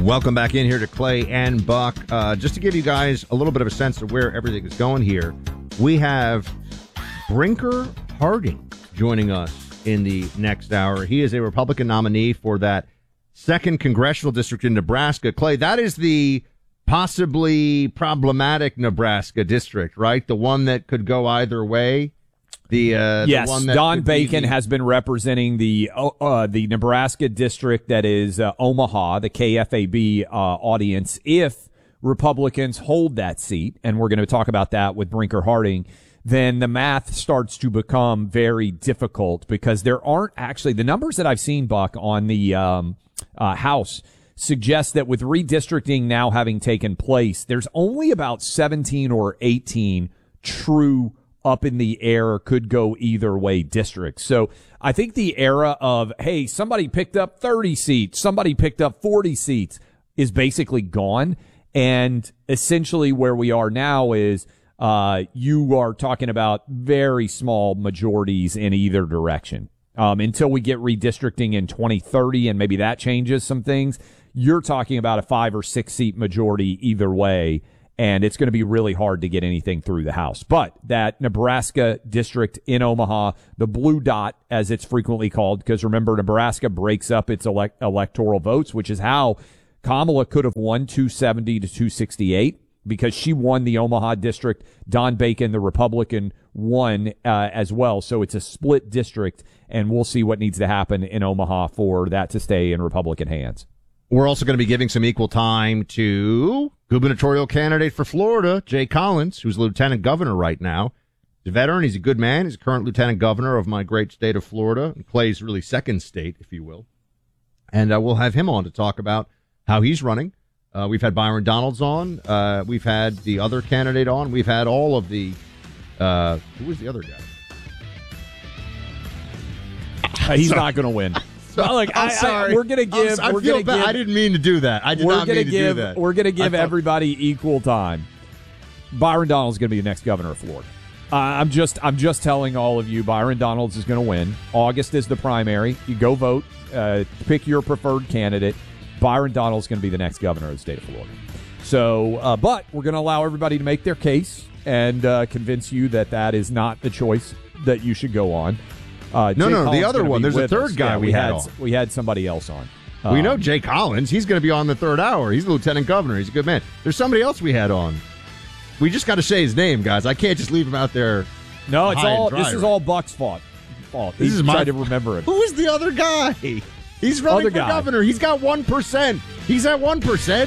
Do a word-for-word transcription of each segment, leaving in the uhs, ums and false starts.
Welcome back in here to Clay and Buck. Uh, just to give you guys a little bit of a sense of where everything is going here, we have Brinker Harding joining us in the next hour. He is a Republican nominee for that second congressional district in Nebraska. Clay, that is the possibly problematic Nebraska district, right? The one that could go either way. The, uh, yes, the one that Don Bacon be the- has been representing the uh, the Nebraska district that is uh, Omaha, the K F A B uh, audience, if Republicans hold that seat, and we're going to talk about that with Brinker Harding, then the math starts to become very difficult because there aren't actually, the numbers that I've seen, Buck, on the um, uh, House suggest that with redistricting now having taken place, there's only about seventeen or eighteen true up in the air, could go either way districts. So I think the era of, hey, somebody picked up thirty seats, somebody picked up forty seats is basically gone. And essentially where we are now is uh, you are talking about very small majorities in either direction. Um, until we get redistricting in twenty thirty and maybe that changes some things, you're talking about a five or six seat majority either way. And it's going to be really hard to get anything through the House. But that Nebraska district in Omaha, the blue dot, as it's frequently called, because remember, Nebraska breaks up its elect- electoral votes, which is how Kamala could have won two seventy to two sixty-eight, because she won the Omaha district. Don Bacon, the Republican, won uh, as well. So it's a split district, and we'll see what needs to happen in Omaha for that to stay in Republican hands. We're also going to be giving some equal time to gubernatorial candidate for Florida, Jay Collins, who's lieutenant governor right now. He's a veteran. He's a good man. He's a current lieutenant governor of my great state of Florida, and Clay's really second state, if you will. And uh, we'll have him on to talk about how he's running. Uh, we've had Byron Donalds on. Uh, we've had the other candidate on. We've had all of the uh, who was the other guy? Uh, he's not going to win. Well, look, I'm I, sorry. I, we're gonna give. I we're feel gonna bad. give, I didn't mean to do that. I did we're not gonna mean to give, do that. We're going to give thought, everybody equal time. Byron Donalds is going to be the next governor of Florida. Uh, I'm just, I'm just telling all of you, Byron Donalds is going to win. August is the primary. You go vote, uh, pick your preferred candidate. Byron Donalds is going to be the next governor of the state of Florida. So, uh, but we're going to allow everybody to make their case and uh, convince you that that is not the choice that you should go on. Uh, no, Jay no, Collins the other one. There's a third us. guy yeah, we, we had, had. on. We had somebody else on. We Um, know Jay Collins. He's going to be on the third hour. He's the lieutenant governor. He's a good man. There's somebody else we had on. We just got to say his name, guys. I can't just leave him out there. No, it's high and all. dry, this is right? all Buck's fault. Fault. This He's is my- trying to remember it. Who is the other guy? He's running Other for guy. governor. He's got one percent. He's at one percent.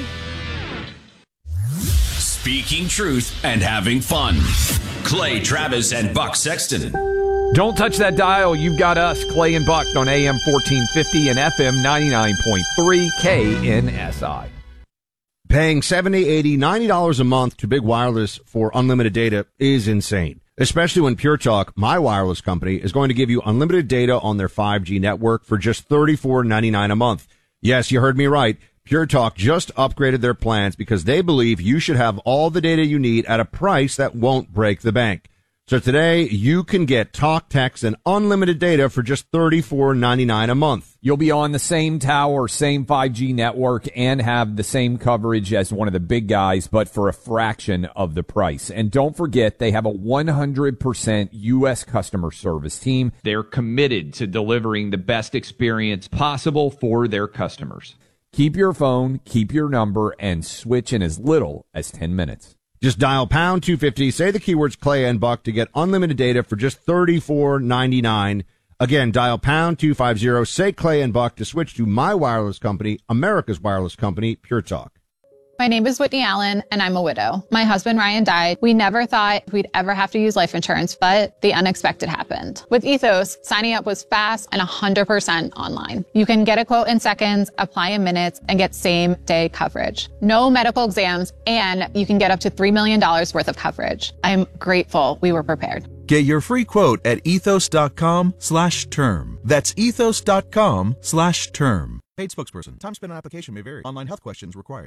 Speaking truth and having fun. Clay Travis and Buck Sexton. Don't touch that dial. You've got us, Clay and Buck, on A M fourteen fifty and F M ninety-nine point three K N S I. Paying seventy dollars, eighty dollars, ninety dollars a month to Big Wireless for unlimited data is insane, especially when Pure Talk, my wireless company, is going to give you unlimited data on their five G network for just thirty-four ninety-nine a month. Yes, you heard me right. Pure Talk just upgraded their plans because they believe you should have all the data you need at a price that won't break the bank. So today, you can get talk, text, and unlimited data for just thirty-four ninety-nine a month. You'll be on the same tower, same five G network, and have the same coverage as one of the big guys, but for a fraction of the price. And don't forget, they have a one hundred percent U S customer service team. They're committed to delivering the best experience possible for their customers. Keep your phone, keep your number, and switch in as little as ten minutes. Just dial pound two fifty, say the keywords Clay and Buck to get unlimited data for just thirty-four ninety-nine. Again, dial pound two fifty, say Clay and Buck to switch to my wireless company, America's wireless company, Pure Talk. My name is Whitney Allen, and I'm a widow. My husband, Ryan, died. We never thought we'd ever have to use life insurance, but the unexpected happened. With Ethos, signing up was fast and one hundred percent online. You can get a quote in seconds, apply in minutes, and get same-day coverage. No medical exams, and you can get up to three million dollars worth of coverage. I'm grateful we were prepared. Get your free quote at ethos.com slash term. That's ethos.com slash term. Paid spokesperson. Time spent on application may vary. Online health questions required.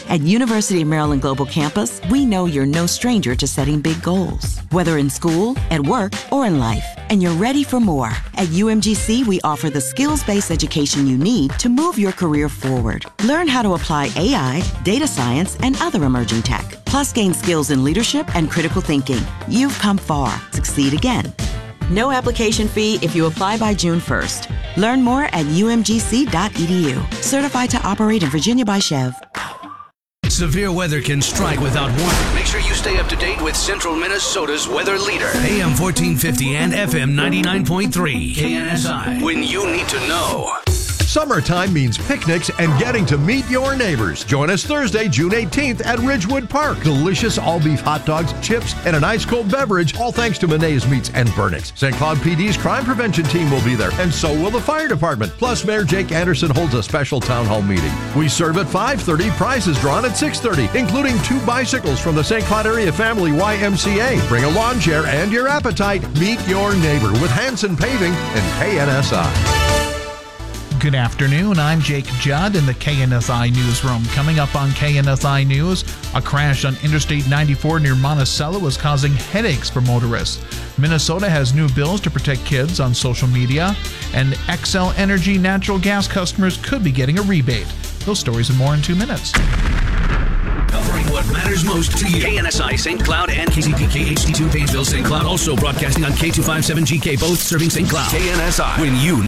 At University of Maryland Global Campus, we know you're no stranger to setting big goals, whether in school, at work, or in life, and you're ready for more. At U M G C, we offer the skills-based education you need to move your career forward. Learn how to apply A I, data science, and other emerging tech, plus gain skills in leadership and critical thinking. You've come far. Succeed again. No application fee if you apply by June first. Learn more at U M G C dot E D U. Certified to operate in Virginia by Chev. Severe weather can strike without warning. Make sure you stay up to date with Central Minnesota's weather leader. A M fourteen fifty and F M ninety-nine point three. K N S I. When you need to know. Summertime means picnics and getting to meet your neighbors. Join us Thursday, June eighteenth at Ridgewood Park. Delicious all-beef hot dogs, chips, and an ice-cold beverage, all thanks to Monet's Meats and Burnix. Saint Cloud P D's crime prevention team will be there, and so will the fire department. Plus, Mayor Jake Anderson holds a special town hall meeting. We serve at five thirty, prizes drawn at six thirty, including two bicycles from the Saint Cloud Area Family Y M C A. Bring a lawn chair and your appetite. Meet your neighbor with Hanson Paving and K N S I. Good afternoon. I'm Jake Judd in the K N S I newsroom. Coming up on K N S I News, a crash on Interstate ninety-four near Monticello is causing headaches for motorists. Minnesota has new bills to protect kids on social media, and Xcel Energy natural gas customers could be getting a rebate. Those stories and more in two minutes. Covering what matters most to you. K N S I Saint Cloud and K C P K H D two Painesville Saint Cloud, also broadcasting on K two fifty-seven G K, both serving Saint Cloud. K N S I. When you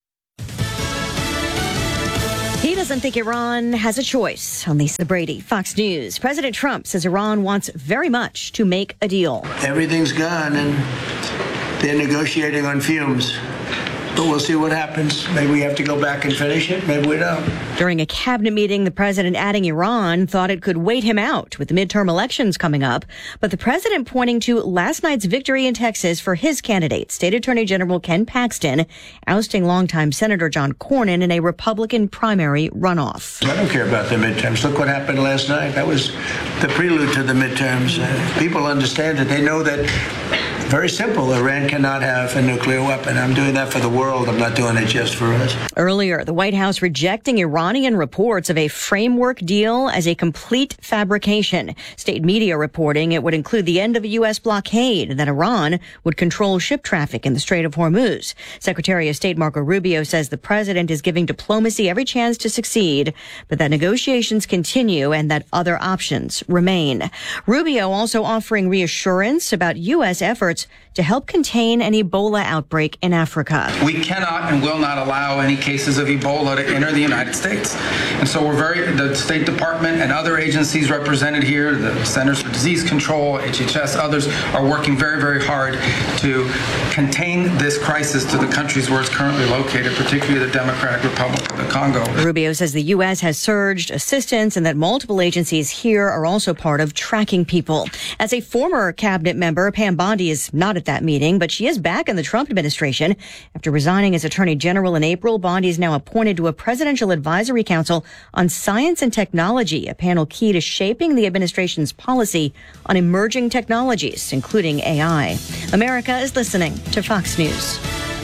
He doesn't think Iran has a choice. On Lisa Brady, Fox News. President Trump says Iran wants very much to make a deal. Everything's gone and they're negotiating on fumes. But we'll see what happens. Maybe we have to go back and finish it. Maybe we don't. During a cabinet meeting, the president adding Iran thought it could wait him out with the midterm elections coming up. But the president pointing to last night's victory in Texas for his candidate, State Attorney General Ken Paxton, ousting longtime Senator John Cornyn in a Republican primary runoff. I don't care about the midterms. Look what happened last night. That was the prelude to the midterms. Uh, people understand it. They know that. Very simple. Iran cannot have a nuclear weapon. I'm doing that for the world. I'm not doing it just for us. Earlier, the White House rejecting Iranian reports of a framework deal as a complete fabrication. State media reporting it would include the end of a U S blockade and that Iran would control ship traffic in the Strait of Hormuz. Secretary of State Marco Rubio says the president is giving diplomacy every chance to succeed, but that negotiations continue and that other options remain. Rubio also offering reassurance about U S efforts to help contain an Ebola outbreak in Africa. We cannot and will not allow any cases of Ebola to enter the United States. And so we're very, the State Department and other agencies represented here, the Centers for Disease Control, H H S, others are working very, very hard to contain this crisis to the countries where it's currently located, particularly the Democratic Republic of the Congo. Rubio says the U S has surged assistance and that multiple agencies here are also part of tracking people. As a former cabinet member, Pam Bondi is not at that meeting, but she is back in the Trump administration. After resigning as Attorney General in April, Bondi is now appointed to a Presidential Advisory Council on Science and Technology, a panel key to shaping the administration's policy on emerging technologies, including A I. America is listening to Fox News.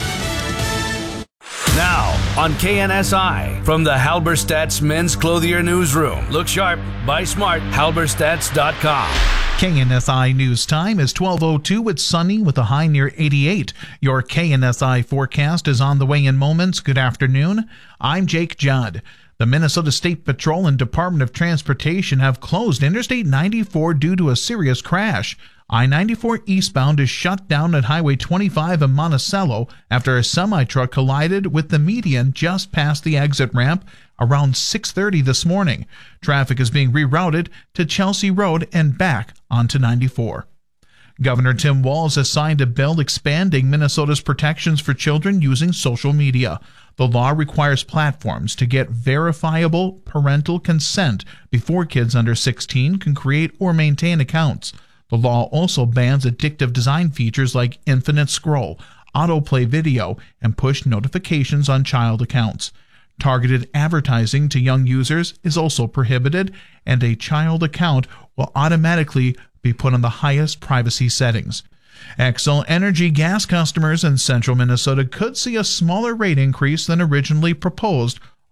Now on K N S I from the Halberstadt's Men's Clothier Newsroom. Look sharp, buy smart, halberstadts dot com. K N S I News Time is twelve oh two. It's sunny with a high near eighty-eight. Your K N S I forecast is on the way in moments. Good afternoon. I'm Jake Judd. The Minnesota State Patrol and Department of Transportation have closed Interstate ninety-four due to a serious crash. I ninety-four eastbound is shut down at Highway twenty-five in Monticello after a semi-truck collided with the median just past the exit ramp around six thirty this morning. Traffic is being rerouted to Chelsea Road and back onto ninety-four. Governor Tim Walz has signed a bill expanding Minnesota's protections for children using social media. The law requires platforms to get verifiable parental consent before kids under sixteen can create or maintain accounts. The law also bans addictive design features like infinite scroll, autoplay video, and push notifications on child accounts. Targeted advertising to young users is also prohibited, and a child account will automatically be put on the highest privacy settings. Xcel Energy gas customers in central Minnesota could see a smaller rate increase than originally proposed,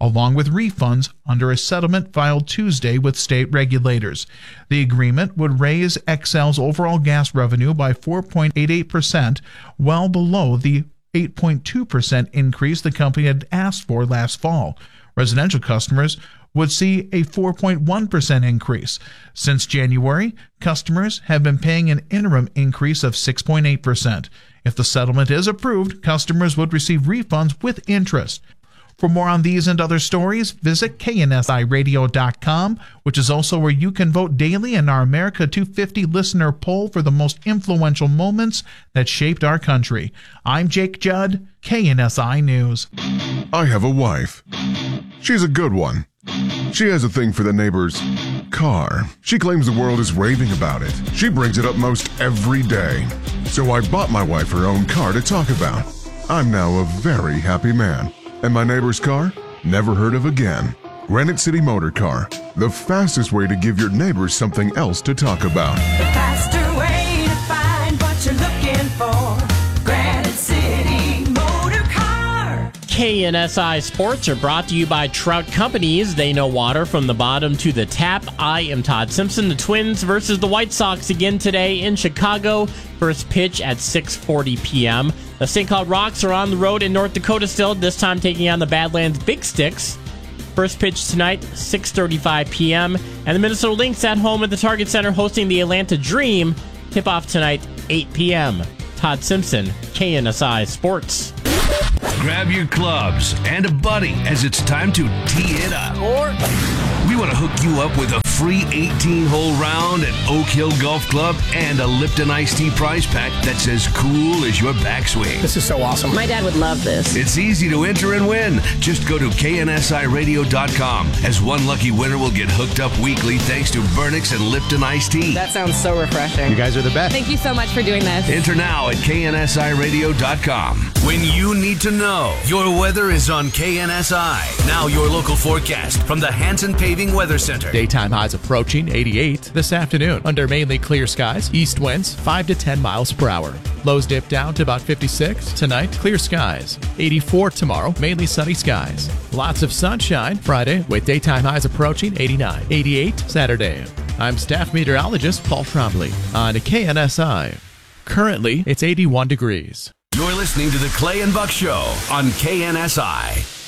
along with refunds under a settlement filed Tuesday with state regulators. The agreement would raise Xcel's overall gas revenue by four point eight eight percent, well below the eight point two percent increase the company had asked for last fall. Residential customers would see a four point one percent increase. Since January, customers have been paying an interim increase of six point eight percent. If the settlement is approved, customers would receive refunds with interest. For more on these and other stories, visit K N S I radio dot com, which is also where you can vote daily in our America two fifty listener poll for the most influential moments that shaped our country. I'm Jake Judd, K N S I News. I have a wife. She's a good one. She has a thing for the neighbor's car. She claims the world is raving about it. She brings it up most every day. So I bought my wife her own car to talk about. I'm now a very happy man. And my neighbor's car? Never heard of again. Granite City Motor Car. The fastest way to give your neighbors something else to talk about. The faster way to find what you're looking for. Granite City Motor Car. K N S I Sports are brought to you by Trout Companies. They know water from the bottom to the tap. I am Todd Simpson. The Twins versus the White Sox again today in Chicago. First pitch at six forty p.m. The Saint Cloud Rocks are on the road in North Dakota still, this time taking on the Badlands Big Sticks. First pitch tonight, six thirty-five p.m. And the Minnesota Lynx at home at the Target Center hosting the Atlanta Dream. Tip-off tonight, eight p.m. Todd Simpson, K N S I Sports. Grab your clubs and a buddy as it's time to tee it up. Or we want to hook you up with a free eighteen-hole round at Oak Hill Golf Club and a Lipton Iced Tea prize pack that's as cool as your backswing. This is so awesome. My dad would love this. It's easy to enter and win. Just go to K N S I radio dot com, as one lucky winner will get hooked up weekly thanks to Burnix and Lipton Iced Tea. That sounds so refreshing. You guys are the best. Thank you so much for doing this. Enter now at K N S I radio dot com. When you need to know, your weather is on K N S I. Now your local forecast from the Hanson Paving Weather Center. Daytime highs approaching eighty-eight this afternoon under mainly clear skies. East winds five to ten miles per hour. Lows dip down to about fifty-six. Tonight, clear skies. eighty-four tomorrow, mainly sunny skies. Lots of sunshine Friday with daytime highs approaching eighty-nine. eighty-eight Saturday. I'm staff meteorologist Paul Trombley on K N S I. Currently, it's eighty-one degrees. You're listening to the Clay and Buck Show on K N S I.